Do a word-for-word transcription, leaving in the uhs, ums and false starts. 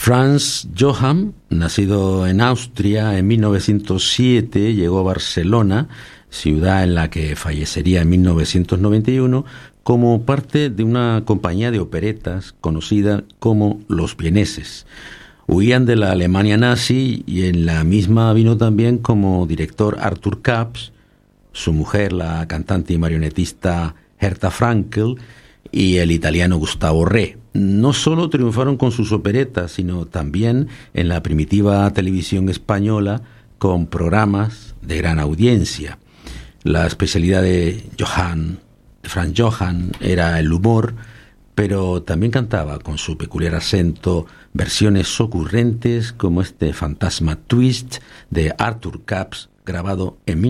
Franz Johann, nacido en Austria en mil novecientos siete, llegó a Barcelona, ciudad en la que fallecería en mil novecientos noventa y uno, como parte de una compañía de operetas conocida como Los Vieneses. Huían de la Alemania nazi y en la misma vino también como director Arthur Capps, su mujer, la cantante y marionetista Herta Frankel, y el italiano Gustavo Re. No solo triunfaron con sus operetas, sino también en la primitiva televisión española con programas de gran audiencia. La especialidad de Johann, de Franz Johann, era el humor, pero también cantaba con su peculiar acento versiones ocurrentes como este Fantasma Twist de Arthur Capps, grabado en